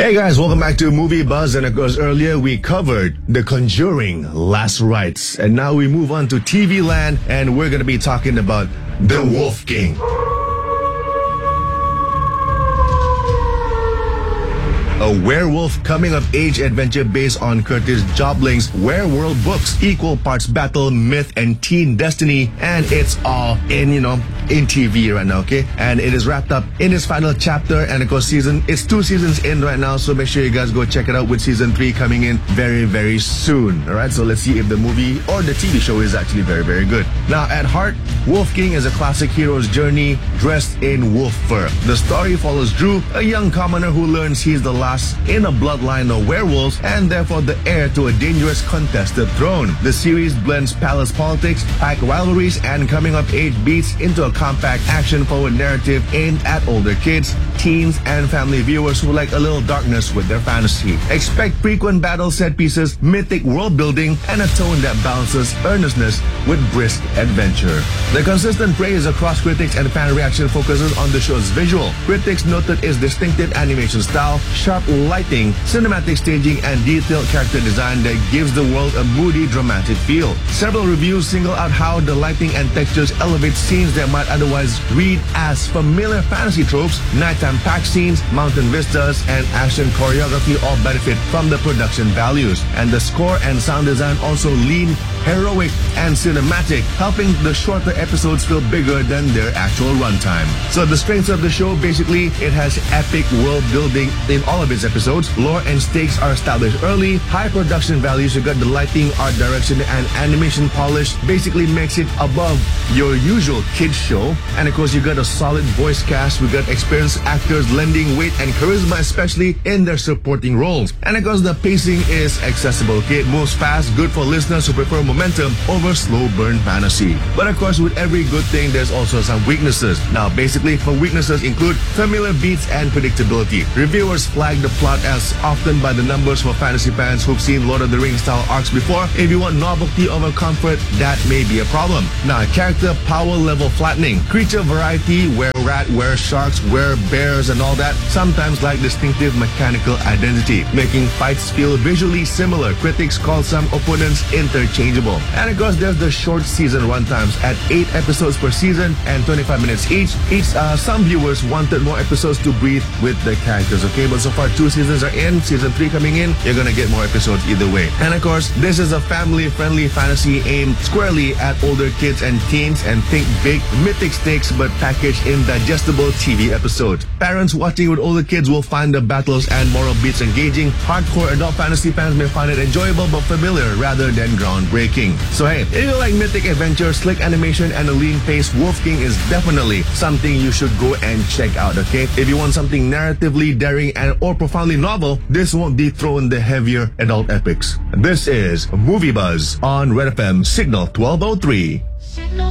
Hey guys, welcome back to Movie Buzz. And of course, earlier we covered The Conjuring, Last Rites. And now we move on to TV land, and we're going to be talking about The Wolf King. A werewolf coming-of-age adventure based on Curtis Jobling's Werewolf books. Equal parts battle, myth, and teen destiny. And it's all in TV right now, okay? And it is wrapped up in its final chapter. And of course, it's 2 seasons in right now. So make sure you guys go check it out with season 3 coming in very, very soon. All right, so let's see if the movie or the TV show is actually very, very good. Now, at heart, Wolf King is a classic hero's journey dressed in wolf fur. The story follows Drew, a young commoner who learns he's the last in a bloodline of werewolves and therefore the heir to a dangerous contested throne. The series blends palace politics, pack rivalries, and coming-of-age beats into a compact, action-forward narrative aimed at older kids, teens, and family viewers who like a little darkness with their fantasy. Expect frequent battle set pieces, mythic world building, and a tone that balances earnestness with brisk adventure. The consistent praise across critics and fan reaction focuses on the show's visual. Critics noted its distinctive animation style, sharp lighting, cinematic staging, and detailed character design that gives the world a moody, dramatic feel. Several reviews single out how the lighting and textures elevate scenes that might otherwise read as familiar fantasy tropes. Nighttime pack scenes, mountain vistas, and action choreography all benefit from the production values. And the score and sound design also lean heroic and cinematic, helping the shorter episodes feel bigger than their actual runtime. So the strengths of the show, basically, it has epic world building in all of its episodes. Lore and stakes are established early. High production values, you got the lighting, art direction, and animation polish, basically makes it above your usual kids show. And of course, you got a solid voice cast. We got experienced actors lending weight and charisma, especially in their supporting roles. And of course, the pacing is accessible. Okay, it moves fast, good for listeners who prefer momentum over slow burn fantasy. But of course, with every good thing, there's also some weaknesses. Now, basically, the weaknesses include familiar beats and predictability. Reviewers flag the plot as often by the numbers for fantasy fans who've seen Lord of the Rings style arcs before. If you want novelty over comfort, that may be a problem. Now, character power level flattening. Creature variety, where rat, where sharks, where bears, and all that, sometimes lack distinctive mechanical identity, making fights feel visually similar. Critics call some opponents interchangeable. And of course, there's the short season runtimes at 8 episodes per season and 25 minutes each. Some viewers wanted more episodes to breathe with the characters, okay? But so far, 2 seasons are in, season 3 coming in, you're gonna get more episodes either way. And of course, this is a family-friendly fantasy aimed squarely at older kids and teens, and think big, mythic stakes but packaged in digestible TV episodes. Parents watching with older kids will find the battles and moral beats engaging. Hardcore adult fantasy fans may find it enjoyable but familiar rather than groundbreaking. So hey, if you like mythic adventure, slick animation, and a lean pace, Wolf King is definitely something you should go and check out, okay? If you want something narratively daring or profoundly novel, this won't dethrone the heavier adult epics. This is Movie Buzz on Red FM Signal 1203.